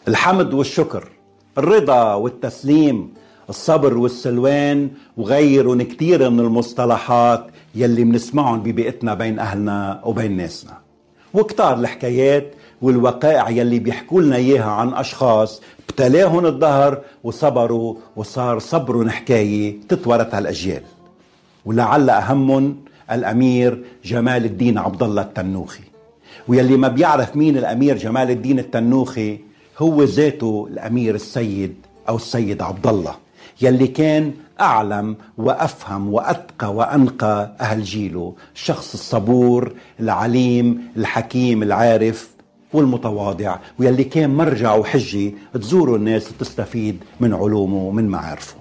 الحمد والشكر، الرضا والتسليم، الصبر والسلوان، وغيرهم كتير من المصطلحات يلي بنسمعهم ببيئتنا بين أهلنا وبين ناسنا. وكتار الحكايات والوقائع يلي بيحكوا لنا إياها عن أشخاص ابتلاهم الدهر وصبروا وصار صبرهم حكاية تتورثها الأجيال. ولعل أهمهم الأمير جمال الدين عبد الله التنوخي. ويلي ما بيعرف مين الأمير جمال الدين التنوخي، هو ذاته الأمير السيد أو السيد عبد الله، يلي كان أعلم وأفهم وأتقى وأنقى أهل جيله، الشخص الصبور العليم الحكيم العارف والمتواضع، ويلي كان مرجع وحجة تزوره الناس وتستفيد من علومه ومن معارفه.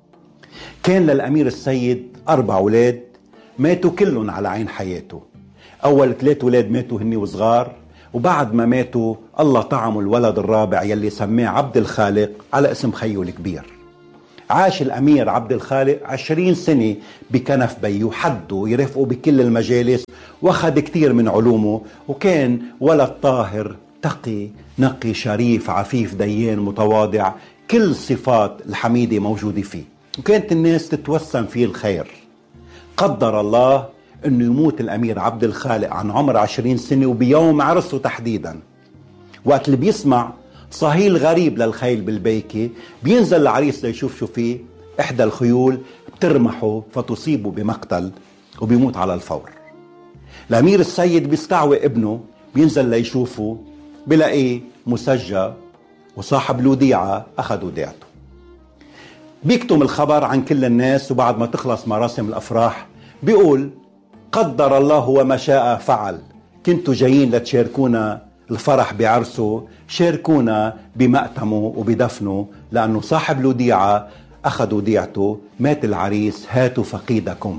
كان للأمير السيد 4 أولاد ماتوا كلهم على عين حياته. أول 3 أولاد ماتوا هني وصغار، وبعد ما ماتوا الله طعموا الولد الرابع يلي سماه عبد الخالق على اسم خيه الكبير. عاش الأمير عبد الخالق 20 سنة بكنف بيه، حده يرفقه بكل المجالس، واخذ كتير من علومه، وكان ولد طاهر تقي نقي شريف عفيف ديان متواضع، كل صفات الحميدة موجودة فيه، وكانت الناس تتوسم فيه الخير. قدر الله انه يموت الأمير عبد الخالق عن عمر 20 سنة وبيوم عرسه تحديدا. وقت اللي بيسمع صهيل غريب للخيل بالبيكة، بينزل العريس ليشوف شو فيه، إحدى الخيول بترمحه فتصيبه بمقتل وبيموت على الفور. الأمير السيد بيستعوي ابنه، بينزل ليشوفه، بلاقيه مسجى وصاحب الوديعة أخذ وديعته. بيكتم الخبر عن كل الناس، وبعد ما تخلص مراسم الأفراح بيقول: قدر الله وما شاء فعل، كنتوا جايين لتشاركونا الفرح بعرسه، شاركونا بمأتمه وبدفنه، لأنه صاحب الوديعة أخذ وديعته، مات العريس، هاتوا فقيدكم.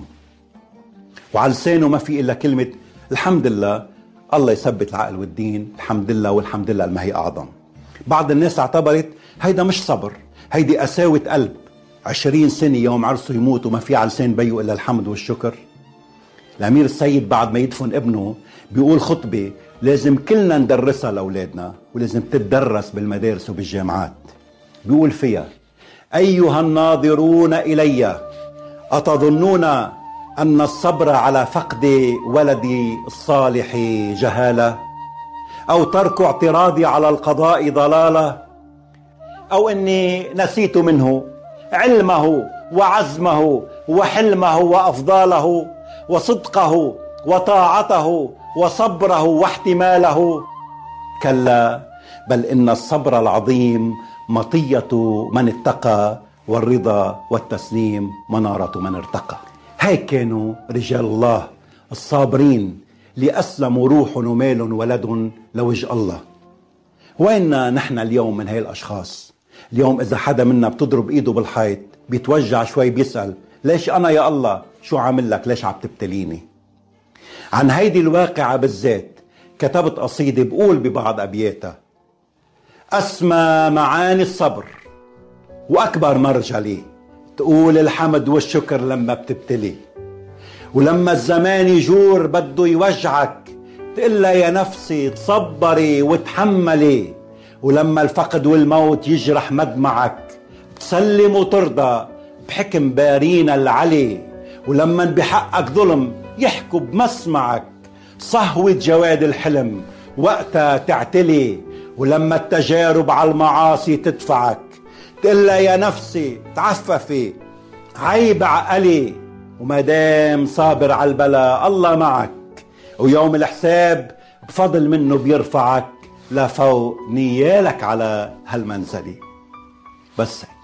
وعلى لسانه ما في إلا كلمة الحمد لله، الله يثبت العقل والدين، الحمد لله والحمد لله ما هي أعظم. بعض الناس اعتبرت هيدا مش صبر، هيدي قساوة قلب، 20 سنة يوم عرسه يموت وما في على لسان بيه إلا الحمد والشكر. الأمير السيد بعد ما يدفن ابنه بيقول خطبة لازم كلنا ندرسها لأولادنا، ولازم تتدرس بالمدارس وبالجامعات. بيقول فيها: أيها الناظرون إلي، أتظنون أن الصبر على فقد ولدي الصالح جهالة، أو ترك اعتراضي على القضاء ضلالة، أو أني نسيت منه علمه وعزمه وحلمه وأفضاله وصدقه وطاعته وصبره واحتماله؟ كلا، بل إن الصبر العظيم مطية من اتقى، والرضا والتسليم منارة من ارتقى. هيك كانوا رجال الله الصابرين اللي أسلموا روح ومال ولد لوجه الله. وين نحن اليوم من هاي الأشخاص؟ اليوم إذا حدا منا بتضرب إيده بالحيط بيتوجع شوي، بيسأل: ليش أنا يا الله؟ شو عامل لك؟ ليش عم تبتليني؟ عن هيدي الواقعة بالذات كتبت قصيدة بقول ببعض أبياتها: أسمى معاني الصبر وأكبر مرجلي، تقول الحمد والشكر لما بتبتلي، ولما الزمان يجور بده يوجعك تقلها يا نفسي تصبري وتحملي، ولما الفقد والموت يجرح مدمعك تسلم وترضى بحكم بارينا العلي، ولما بحقك ظلم يحكوا بمسمعك صهوة جواد الحلم وقتها تعتلي، ولما التجارب على المعاصي تدفعك تقلها يا نفسي تعففي عيب عقلي، وما دام صابر على البلاء الله معك، ويوم الحساب بفضل منه بيرفعك لفوق نيالك على هالمنزلي. بس